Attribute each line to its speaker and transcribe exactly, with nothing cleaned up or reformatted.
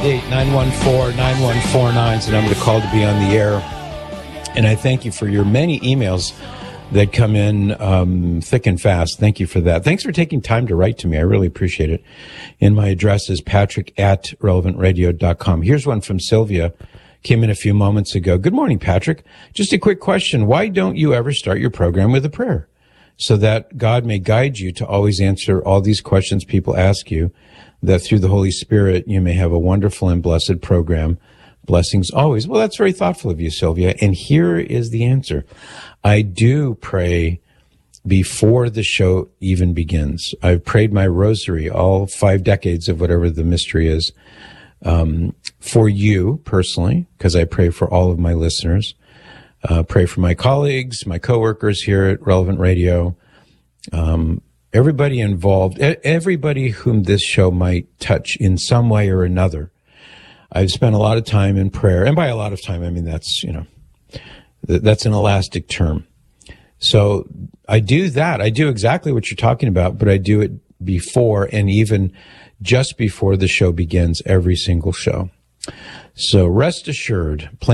Speaker 1: eight nine one four nine one four nine is the number to call to be on the air. And I thank you for your many emails that come in um, thick and fast. Thank you for that. Thanks for taking time to write to me. I really appreciate it. And my address is patrick at relevant radio dot com. Here's one from Sylvia. Came in a few moments ago. Good morning, Patrick. Just a quick question. Why don't you ever start your program with a prayer so that God may guide you to always answer all these questions people ask you, that through the Holy Spirit you may have a wonderful and blessed program. Blessings always. Well, that's very thoughtful of you, Sylvia. And here is the answer. I do pray before the show even begins. I've prayed my rosary all five decades of whatever the mystery is, um, for you personally, because I pray for all of my listeners. Uh, pray for my colleagues, my coworkers here at Relevant Radio, um, everybody involved, everybody whom this show might touch in some way or another. I've spent a lot of time in prayer, and by a lot of time, I mean that's, you know, that's an elastic term. So I do that. I do exactly what you're talking about, but I do it before and even just before the show begins, every single show. So rest assured,